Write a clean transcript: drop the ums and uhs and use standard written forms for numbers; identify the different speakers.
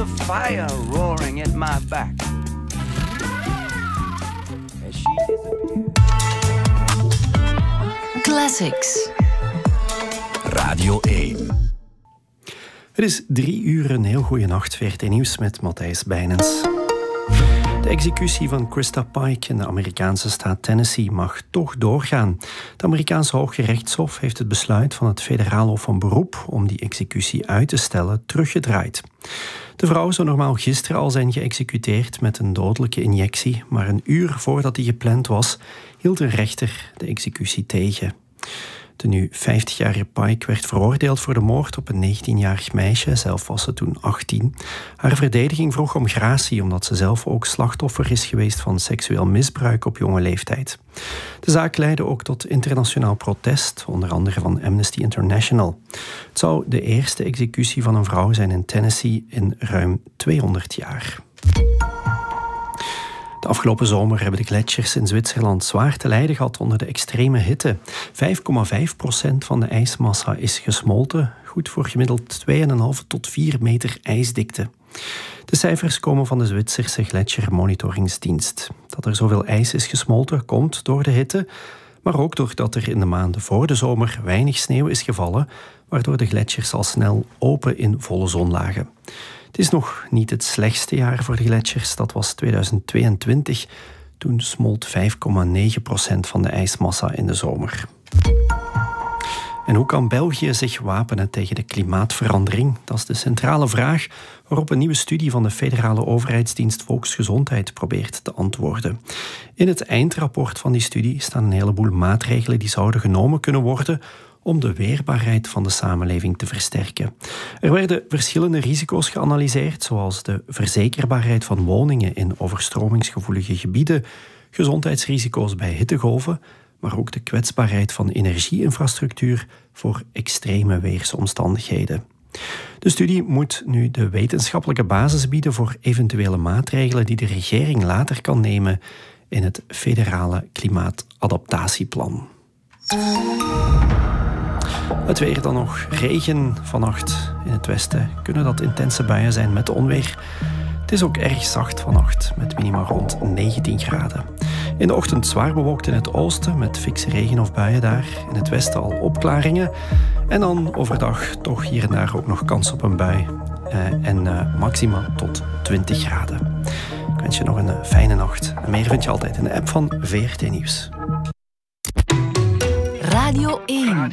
Speaker 1: the fire roaring at my back. As she disappeared.
Speaker 2: Classics.
Speaker 3: Radio 1.
Speaker 4: Het is 3 uur, een heel goede nacht. VRT Nieuws met Matthijs Bijnens. De executie van Krista Pike in de Amerikaanse staat Tennessee mag toch doorgaan. Het Amerikaanse Hooggerechtshof heeft het besluit van het Federaal Hof van Beroep om die executie uit te stellen teruggedraaid. De vrouw zou normaal gisteren al zijn geëxecuteerd met een dodelijke injectie, maar een uur voordat die gepland was, hield een rechter de executie tegen. De nu 50-jarige Pike werd veroordeeld voor de moord op een 19-jarig meisje. Zelf was ze toen 18. Haar verdediging vroeg om gratie omdat ze zelf ook slachtoffer is geweest van seksueel misbruik op jonge leeftijd. De zaak leidde ook tot internationaal protest, onder andere van Amnesty International. Het zou de eerste executie van een vrouw zijn in Tennessee in ruim 200 jaar. De afgelopen zomer hebben de gletsjers in Zwitserland zwaar te lijden gehad onder de extreme hitte. 5,5% van de ijsmassa is gesmolten, goed voor gemiddeld 2,5 tot 4 meter ijsdikte. De cijfers komen van de Zwitserse gletsjermonitoringsdienst. Dat er zoveel ijs is gesmolten komt door de hitte, maar ook doordat er in de maanden voor de zomer weinig sneeuw is gevallen, waardoor de gletsjers al snel open in volle zon lagen. Het is nog niet het slechtste jaar voor de gletsjers. Dat was 2022. Toen smolt 5,9% van de ijsmassa in de zomer. En hoe kan België zich wapenen tegen de klimaatverandering? Dat is de centrale vraag waarop een nieuwe studie van de federale overheidsdienst Volksgezondheid probeert te antwoorden. In het eindrapport van die studie staan een heleboel maatregelen die zouden genomen kunnen worden om de weerbaarheid van de samenleving te versterken. Er werden verschillende risico's geanalyseerd, zoals de verzekerbaarheid van woningen in overstromingsgevoelige gebieden, gezondheidsrisico's bij hittegolven, maar ook de kwetsbaarheid van energieinfrastructuur voor extreme weersomstandigheden. De studie moet nu de wetenschappelijke basis bieden voor eventuele maatregelen die de regering later kan nemen in het federale klimaatadaptatieplan. Het weer dan nog. Regen vannacht in het westen. Kunnen dat intense buien zijn met onweer. Het is ook erg zacht vannacht, met minima rond 19 graden. In de ochtend zwaar bewolkt in het oosten, met fikse regen of buien daar. In het westen al opklaringen. En dan overdag toch hier en daar ook nog kans op een bui. En maxima tot 20 graden. Ik wens je nog een fijne nacht. En meer vind je altijd in de app van VRT Nieuws.
Speaker 2: Radio 1.